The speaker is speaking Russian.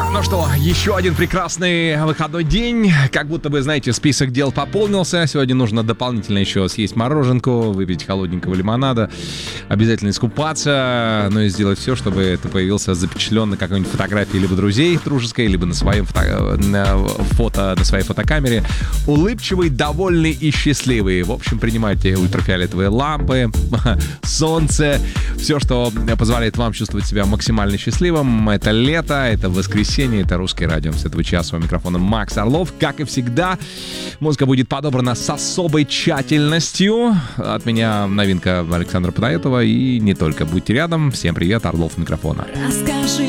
Ну что, еще один прекрасный выходной день. Как будто бы, знаете, список дел пополнился. Сегодня нужно дополнительно еще съесть мороженку, выпить холодненького лимонада, обязательно искупаться, ну и сделать все, чтобы это появился запечатлен на какой-нибудь фотографии либо друзей дружеской, либо на своей фотокамере. Улыбчивый, довольный и счастливый. В общем, принимайте ультрафиолетовые лампы, солнце, все, что позволяет вам чувствовать себя максимально счастливым. Это лето, это воскресенье, это «Русское радио». С этого часа у микрофона Макс Орлов. Как и всегда, музыка будет подобрана с особой тщательностью. От меня новинка Александра Подаетова и не только. Будьте рядом. Всем привет, Орлов у микрофона. Расскажи